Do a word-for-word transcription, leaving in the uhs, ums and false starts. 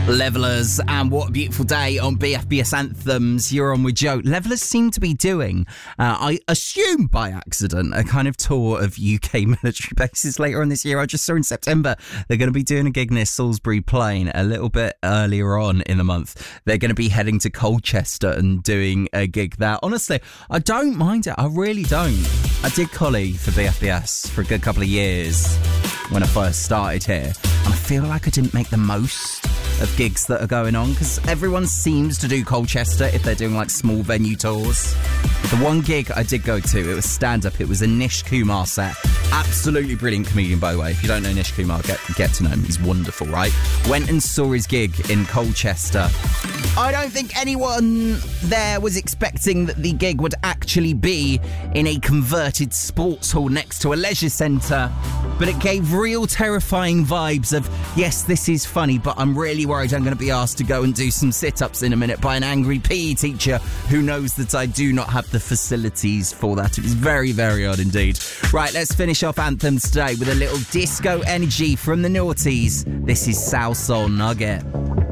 Levellers, and what a beautiful day on B F B S Anthems. You're on with Joe. Levellers seem to be doing, uh, I assume by accident, a kind of tour of U K military bases later on this year. I just saw in September they're going to be doing a gig near Salisbury Plain. A little bit earlier on in the month, they're going to be heading to Colchester and doing a gig there. Honestly, I don't mind it. I really don't. I did collie for B F B S for a good couple of years when I first started here, and I feel like I didn't make the most of gigs that are going on because everyone seems to do Colchester if they're doing like small venue tours. The one gig I did go to, it was stand-up. It was a Nish Kumar set. Absolutely brilliant comedian, by the way. If you don't know Nish Kumar, get, get to know him. He's wonderful, right? Went and saw his gig in Colchester. I don't think anyone there was expecting that the gig would actually be in a converted sports hall next to a leisure centre, but it gave real terrifying vibes of, yes, this is funny, but I'm really worried I'm going to be asked to go and do some sit-ups in a minute by an angry P E teacher who knows that I do not have the facilities for that. It was very, very odd indeed. Right, let's finish off Anthems today with a little disco energy from the Naughties. This is South Soul Nugget.